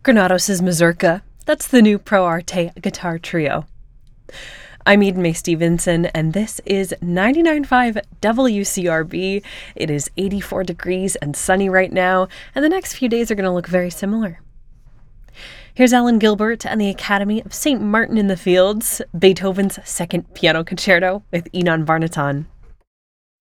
Granados' Mazurka. That's the new Pro Arte guitar trio. I'm Eden May Stevenson, and this is 99.5 WCRB. It is 84 degrees and sunny right now, and the next few days are going to look very similar. Here's Alan Gilbert and the Academy of St. Martin in the Fields, Beethoven's Second Piano Concerto with Inon Barnaton.